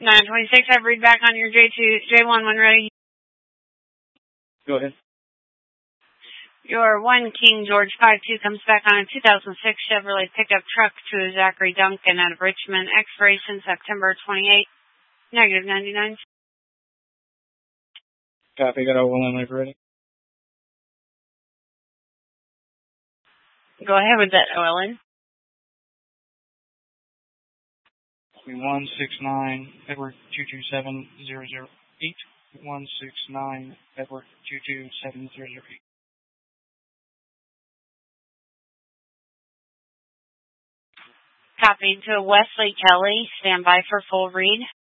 926, I read back on your J1 when ready. Go ahead. Your 1 King George 52 comes back on a 2006 Chevrolet pickup truck to Zachary Duncan out of Richmond. Expiration September 28, negative 99. Copy, got all one line ready. Go ahead with that, OLN. 169 Edward 227008. 169 Edward 227008. Copy to Wesley Kelly. Stand by for full read.